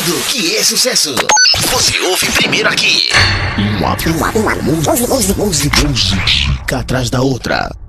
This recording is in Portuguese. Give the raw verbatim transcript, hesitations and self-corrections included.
tudo que é sucesso. Você ouve primeiro aqui. Uma música atrás da outra.